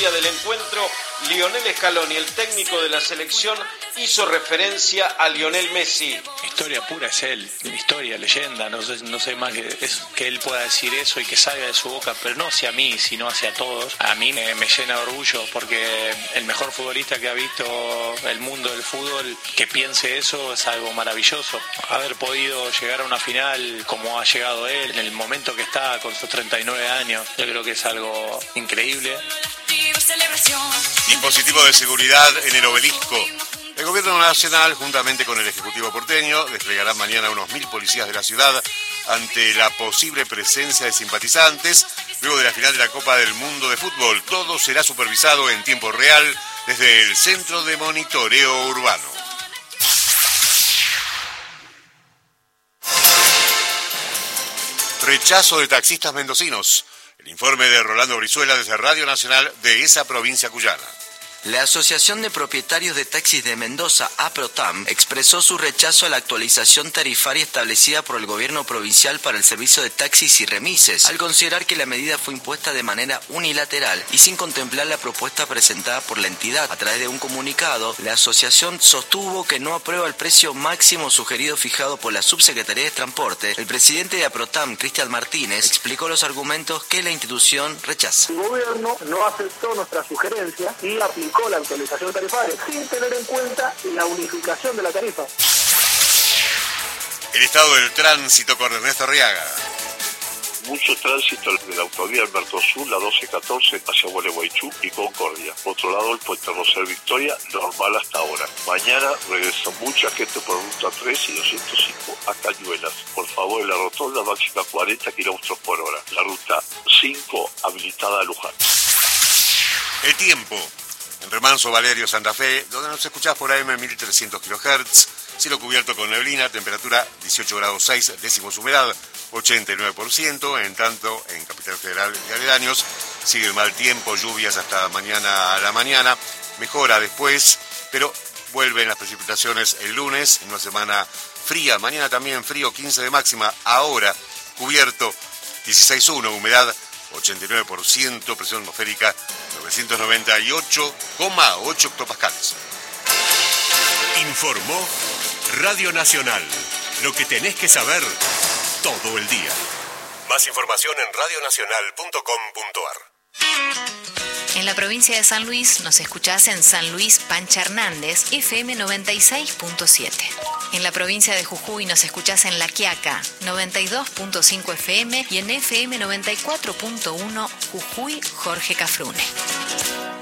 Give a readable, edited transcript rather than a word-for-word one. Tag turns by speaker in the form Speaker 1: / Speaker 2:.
Speaker 1: previa del encuentro, Lionel Scaloni, el técnico de la selección, hizo referencia a Lionel Messi.
Speaker 2: Historia pura es él, historia, leyenda, no sé más que él pueda decir eso y que salga de su boca, pero no hacia mí, sino hacia todos. A mí me llena de orgullo porque el mejor futbolista que ha visto el mundo del fútbol, que piense eso es algo maravilloso. Haber podido llegar a una final como ha llegado él, en el momento que está con sus 39 años, yo creo que es algo increíble.
Speaker 3: Dispositivo de seguridad en el Obelisco. El Gobierno Nacional, juntamente con el Ejecutivo porteño, desplegará mañana unos 1.000 policías de la ciudad ante la posible presencia de simpatizantes luego de la final de la Copa del Mundo de Fútbol. Todo será supervisado en tiempo real desde el Centro de Monitoreo Urbano. Rechazo de taxistas mendocinos. El informe de Rolando Brizuela desde Radio Nacional de esa provincia cuyana.
Speaker 4: La Asociación de Propietarios de Taxis de Mendoza, APROTAM, expresó su rechazo a la actualización tarifaria establecida por el gobierno provincial para el servicio de taxis y remises, al considerar que la medida fue impuesta de manera unilateral y sin contemplar la propuesta presentada por la entidad. A través de un comunicado, la asociación sostuvo que no aprueba el precio máximo sugerido fijado por la Subsecretaría de Transporte. El presidente de APROTAM, Cristian Martínez, explicó los argumentos que la institución rechaza.
Speaker 5: El gobierno no aceptó nuestra sugerencia y aplicó la actualización tarifaria sin tener en cuenta la unificación de la tarifa.
Speaker 3: El estado del tránsito con Ernesto Arriaga.
Speaker 6: Mucho tránsito de la autovía Alberto Sur, la 1214 hacia Gualeguaychú y Concordia. Por otro lado, el puente Rosel Victoria, normal hasta ahora. Mañana regresa mucha gente por ruta 3 y 205 a Cañuelas. Por favor, en la rotonda máxima 40 kilómetros por hora. La ruta 5 habilitada a Luján.
Speaker 3: El tiempo. En Remanso, Valerio, Santa Fe, donde nos escuchás por AM 1300 kHz, cielo cubierto con neblina, temperatura 18 grados 6 décimos, humedad 89%, en tanto en Capital Federal y aledaños sigue el mal tiempo, lluvias hasta mañana a la mañana, mejora después, pero vuelven las precipitaciones el lunes, en una semana fría, mañana también frío, 15 de máxima, ahora cubierto 16,1, humedad 89%, presión atmosférica 998,8 hectopascales.
Speaker 7: Informó Radio Nacional. Lo que tenés que saber todo el día. Más información en radionacional.com.ar.
Speaker 8: En la provincia de San Luis nos escuchás en San Luis Pancha Hernández, FM 96.7. En la provincia de Jujuy nos escuchás en La Quiaca, 92.5 FM y en FM 94.1 Jujuy Jorge Cafrune.